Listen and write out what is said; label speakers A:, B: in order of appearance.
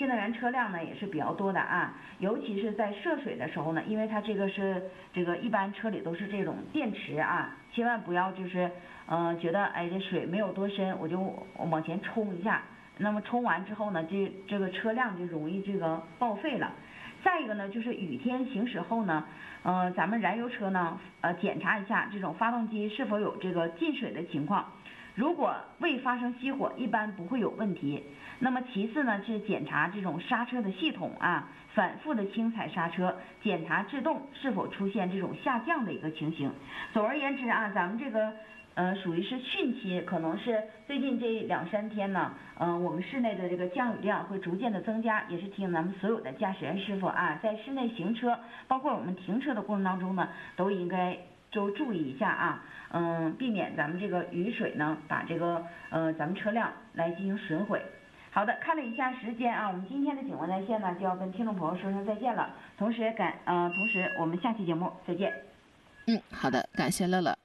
A: 新能源车辆呢也是比较多的啊，尤其是在涉水的时候呢，因为它这个一般车里都是这种电池啊，千万不要就是觉得哎这水没有多深，我就往前冲一下，那么冲完之后呢，这个车辆就容易这个报废了。再一个呢，就是雨天行驶后呢，咱们燃油车呢，检查一下这种发动机是否有这个进水的情况。如果未发生熄火，一般不会有问题。那么其次呢，是检查这种刹车的系统啊，反复的轻踩刹车，检查制动是否出现这种下降的一个情形。总而言之啊，咱们这个属于是汛期，可能是最近这2-3天呢，我们室内的这个降雨量会逐渐的增加，也是提醒咱们所有的驾驶员师傅啊，在室内行车，包括我们停车的过程当中呢，都应该就注意一下啊，避免咱们这个雨水呢，把这个咱们车辆来进行损毁。好的，看了一下时间啊，我们今天的警官在线呢就要跟听众朋友说声再见了，同时我们下期节目再见。
B: 好的，感谢乐乐。